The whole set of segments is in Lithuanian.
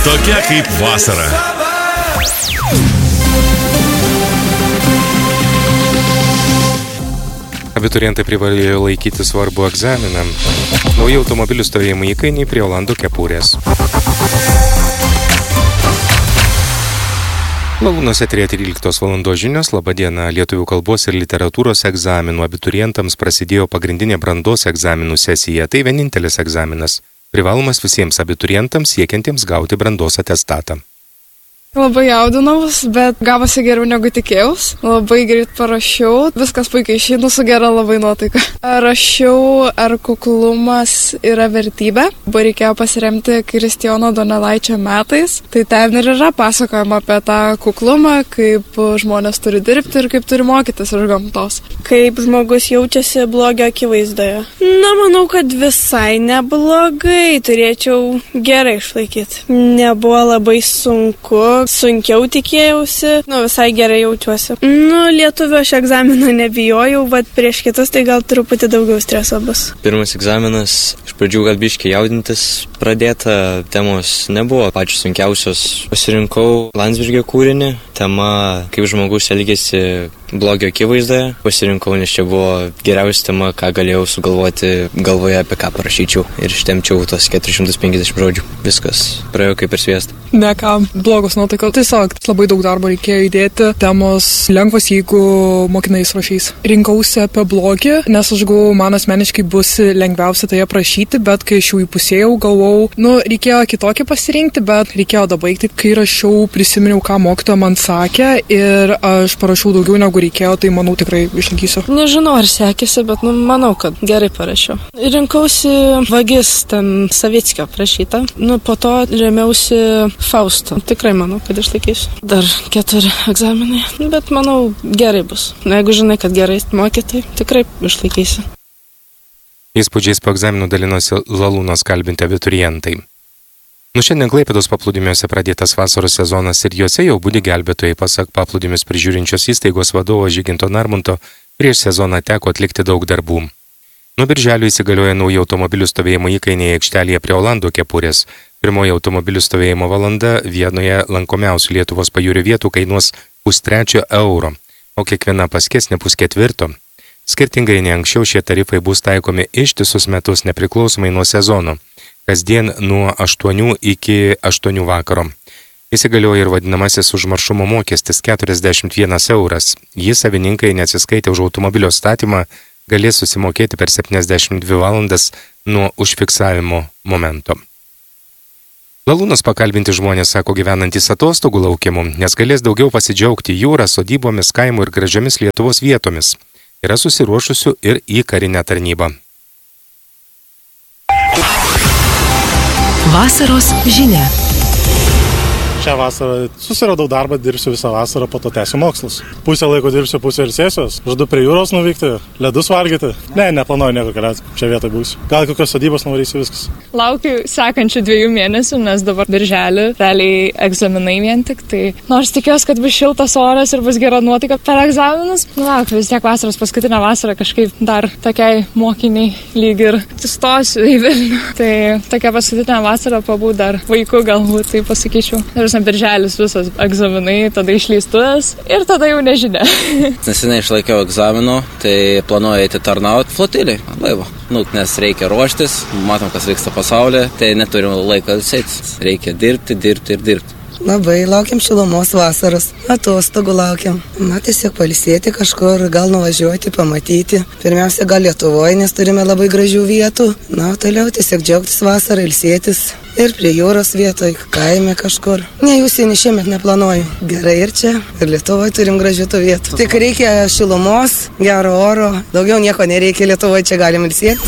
Tokia kaip vasara. Abiturientai privalėjo laikyti svarbų egzaminą. Nauji automobilių stovėjimo įkainiai prie Olandų kepurės. Lalūnos eteryje 13 val. Žinios. Labadiena. Lietuvių kalbos ir literatūros egzaminų abiturientams prasidėjo pagrindinė brandos egzaminų sesija. Tai vienintelis egzaminas. Privalomas visiems abiturientams siekiantiems gauti brandos atestatą. Labai jaudinaus, bet gavosi geriau negu tikėjaus. Labai greit parašiau, viskas puikiai išeina, su gera labai nuotaika. Rašiau, ar kuklumas yra vertybė. Buvo reikėjo pasiremti Kristijono Donelaičio metais. Tai ten ir yra pasakojama apie tą kuklumą, kaip žmonės turi dirbti ir kaip turi mokytis iš gamtos. Kaip žmogus jaučiasi blogio akivaizdoje. Manau, kad visai neblogai, turėčiau gerai išlaikyti. Nebuvo labai sunku. Sunkiau tikėjausi, visai gerai jaučiuosi. Lietuvių aš egzamino nebijojau, bet prieš kitus tai gal truputį daugiau streso bus. Pirmas egzaminas, iš pradžių gal biškį jaudintis pradėta, temos nebuvo pačios sunkiausios. Pasirinkau Landsbergio kūrinį, tema kaip žmogus elgėsi blogio akivaizdoje. Pasirinkau, nes čia buvo geriausia tema, ką galėjau sugalvoti galvoje, apie ką parašyčiau. Ir ištemčiau tos 450 žodžių. Viskas praėjo kaip ir sviesta. Ne ką, blogos nuotaikos. Tiesiog labai daug darbo reikėjo įdėti. Temos lengvos, jeigu mokinais rašys. Rinkausi apie blogį, nes aš galvojau, man asmeniškai bus lengviausia tai aprašyti, bet kai aš jau įpusėjau, galvojau, reikėjo kitokį pasirinkti, bet reikėjo dabaigti. Kai rašiau, prisiminiau, ką mokytoja man sakė ir aš parašiau daugiau negu reikėjo, tai manau tikrai išlaikysiu. Nežinau, ar sekėsi, bet manau, kad gerai parašiau. Rinkausi Vagis, ten Savickio prašyta. Po to rėmiausi Fausto. Tikrai manau, kad išlaikysiu. Dar 4 egzaminai, bet manau gerai bus. Jeigu žinai, kad gerai moki, tai tikrai išlaikysi. Įspūdžiais po egzaminų dalinosi Lalūnos kalbinti abiturientai. Šiandien Klaipėdos paplūdimiuose pradėtas vasaros sezonas ir juose jau budi gelbėtojai, pasak paplūdimius prižiūrinčios įstaigos vadovo Žyginto Narmonto, prieš sezoną teko atlikti daug darbų. Nuo birželio įsigalioja nauji automobilių stovėjimo įkainiai aikštelėje prie Olandų kepurės. Pirmoji automobilių stovėjimo valanda vienoje lankomiausių Lietuvos pajūrių vietų kainuos €3 euro, o kiekviena paskesnė €4. Skirtingai nei anksčiau šie tarifai bus taikomi ištisus metus nepriklausomai nuo sezono. Kasdien nuo 8 iki 8 vakaro. Įsigalioja ir vadinamasis užmaršumo mokestis €41. Jį savininkai neatsiskaitę už automobilio statymą galės susimokėti per 72 valandas nuo užfiksavimo momento. Lalūnos pakalbinti žmonės sako gyvenantys atostogų laukimu, nes galės daugiau pasidžiaugti jūra, sodybomis, kaimų ir gražiomis Lietuvos vietomis. Yra susiruošusių ir į karinę tarnybą. Vasaros žinia. Šią vasarą susiradau darbą, dirbsiu visą vasarą, po to tęsiu mokslus. Pusę laiko dirbsiu, pusę ilsėsiuos. Žadu prie jūros nuvykti, ledus valgyti. Neplanuoju nieko keliauti, čia vietoj būsiu. Gal kokios sodybos nuvarysiu, viskas. Laukiu sekančių 2 mėnesių, nes dabar birželį realiai egzaminai vien tik. Tai nors tikiuosi, kad bus šiltas oras ir bus gera nuotaika per egzaminus. Laukiu vis tiek vasaros paskutinę vasarą kažkaip dar tokiai mokiniai lyg ir įstosiu į Vilnių. Tai tokia paskutinė vasara pabūt dar vaikų galbūt, tai pasakyčiau. Birželis visas egzaminai, tada išleistuvės ir tada jau nežinia. Neseniai išlaikiau egzaminų, tai planuoju eiti tarnauti flotilį, laivo. Nes reikia ruoštis, matom, kas vyksta pasaulyje, tai neturim laiko ilsėtis. Reikia dirbti. Labai laukiam šilumos vasaros, atostogų laukiam. Tiesiog pailsėti kažkur, gal nuvažiuoti, pamatyti. Pirmiausia, gal Lietuvoje, nes turime labai gražių vietų. Toliau tiesiog džiaugtis vasarą, ilsėtis. Ir prie jūros vietoj, kaime kažkur. Ne, užsienį šiemet neplanuoju. Gerai ir čia, ir Lietuvoje turim gražių tų vietų. Tik reikia šilumos, gero oro. Daugiau nieko nereikia, Lietuvoje čia galim ilsėtis.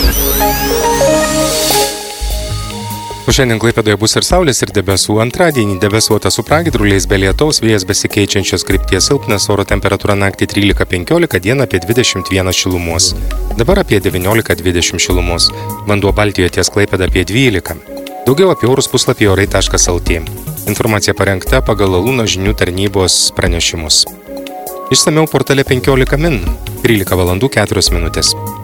Šiandien Klaipėdoje bus ir saulės, ir debesų. Antradienį debesuota su pragiedruliais be lietaus, vėjas besikeičiančios krypties silpnas, oro temperatūra naktį 13-15, dieną apie 21 šilumos. Dabar apie 19-20 šilumos. Vanduo Baltijoje ties Klaipėda apie 12. Daugiau apie orus puslapyje orai.lt. Informacija parengta pagal Lalūnos žinių tarnybos pranešimus. Išsamiau portale 15 min. 13 val. 4 minutės.